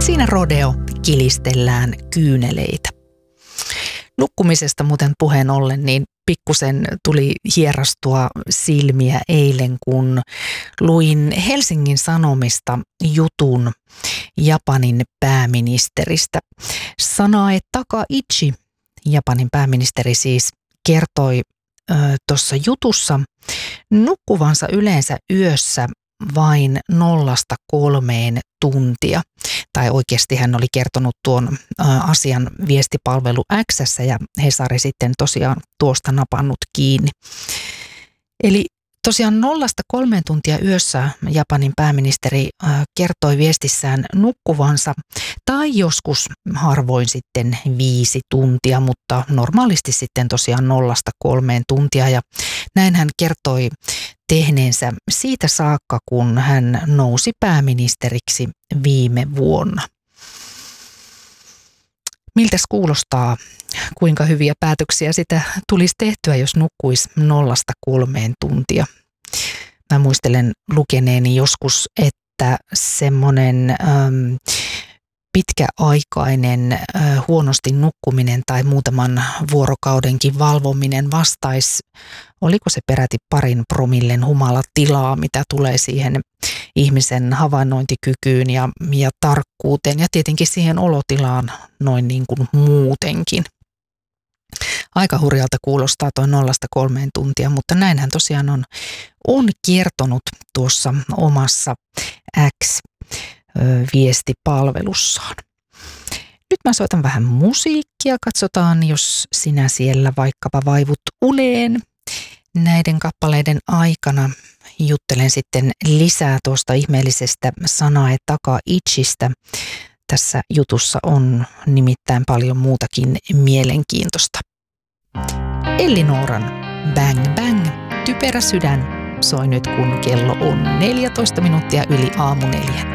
Siinä rodeo, kilistellään kyyneleitä. Nukkumisesta muuten puheen ollen, niin pikkusen tuli hierastua silmiä eilen, kun luin Helsingin Sanomista jutun Japanin pääministeristä. Sanae Takaichi, Japanin pääministeri siis, kertoi tuossa jutussa nukkuvansa yleensä yössä vain 0–3 tuntia. Tai oikeasti hän oli kertonut tuon asian viestipalvelu X:ssä ja Hesari sitten tosiaan tuosta napannut kiinni. Eli tosiaan 0–3 tuntia yössä Japanin pääministeri kertoi viestissään nukkuvansa tai joskus harvoin sitten 5 tuntia, mutta normaalisti sitten tosiaan 0–3 tuntia ja näin hän kertoi tehneensä siitä saakka, kun hän nousi pääministeriksi viime vuonna. Miltäs kuulostaa, kuinka hyviä päätöksiä sitä tulisi tehtyä, jos nukkuisi 0–3 tuntia? Mä muistelen lukeneeni joskus, että semmoinen pitkäaikainen huonosti nukkuminen tai muutaman vuorokaudenkin valvominen vastaisi, oliko se peräti 2 promillen humalatilaa, mitä tulee siihen ihmisen havainnointikykyyn ja tarkkuuteen ja tietenkin siihen olotilaan noin niin kuin muutenkin. Aika hurjalta kuulostaa tuo 0–3 tuntia, mutta näinhän tosiaan on kertonut tuossa omassa X-viestipalvelussaan. Nyt mä soitan vähän musiikkia, katsotaan jos sinä siellä vaikkapa vaivut uneen. Näiden kappaleiden aikana juttelen sitten lisää tuosta ihmeellisestä Sanae Takaichistä. Tässä jutussa on nimittäin paljon muutakin mielenkiintoista. Ellinooran Bang Bang, typerä sydän soi nyt kun kello on 14 minuuttia yli aamu 4.